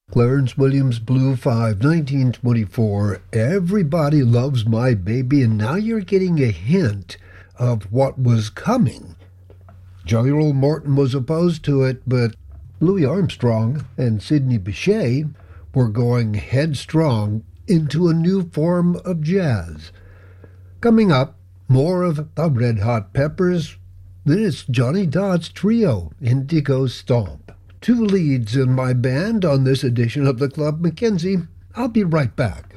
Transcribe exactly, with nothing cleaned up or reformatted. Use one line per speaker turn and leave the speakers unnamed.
Clarence Williams, Blue five, nineteen twenty-four. Everybody loves my baby, and now you're getting a hint of what was coming. Jelly Roll Morton was opposed to it, but Louis Armstrong and Sidney Bechet were going headstrong into a new form of jazz. Coming up, more of the Red Hot Peppers. Then it's Johnny Dodd's trio, Indigo Stomp. Two leads in my band on this edition of the Club Mackenzie. I'll be right back.